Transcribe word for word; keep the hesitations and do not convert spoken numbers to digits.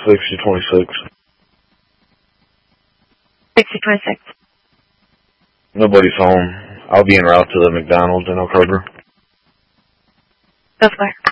sixty twenty-six. sixty twenty-six. Nobody's home. I'll be en route to the McDonald's in Oak Harbor. Go for it.